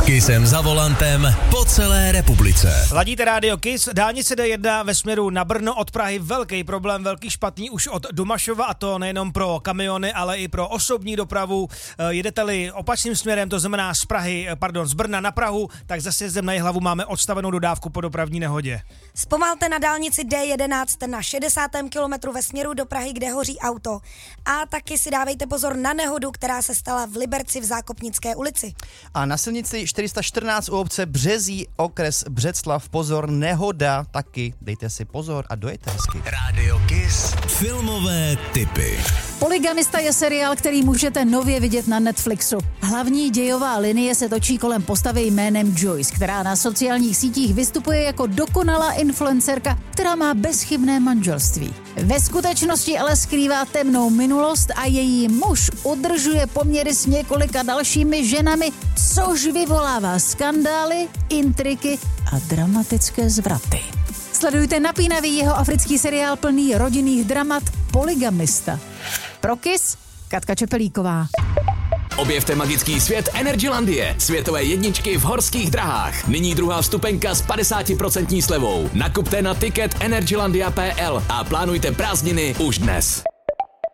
Kissem za volantem po celé republice. Ladíte rádio Kiss, dálnice D1 ve směru na Brno od Prahy velký problém, velký špatný už od Domašova, a to nejenom pro kamiony, ale i pro osobní dopravu. Jedete-li opačným směrem, to znamená z Brna na Prahu, tak za sjezdem na Jihlavu máme odstavenou dodávku po dopravní nehodě. Zpomalte na dálnici D11 na 60. kilometru ve směru do Prahy, kde hoří auto. A taky si dávejte pozor na nehodu, která se stala v Liberci v Zákopnické ulici. A na silnici 414 u obce Březí, okres Břeclav, pozor, nehoda, taky dejte si pozor a dojete hezky. Rádio Kiss. Filmové tipy. Polygamista je seriál, který můžete nově vidět na Netflixu. Hlavní dějová linie se točí kolem postavy jménem Joyce, která na sociálních sítích vystupuje jako dokonalá influencerka, která má bezchybné manželství. Ve skutečnosti ale skrývá temnou minulost a její muž udržuje poměry s několika dalšími ženami, což vyvolává skandály, intriky a dramatické zvraty. Sledujte napínavý jeho africký seriál plný rodinných dramat Polygamista. Pro Kiss, Katka Čepelíková. Objevte magický svět Energylandie, světové jedničky v horských drahách. Nyní druhá vstupenka s 50% slevou. Nakupte na ticket energylandia.pl a plánujte prázdniny už dnes.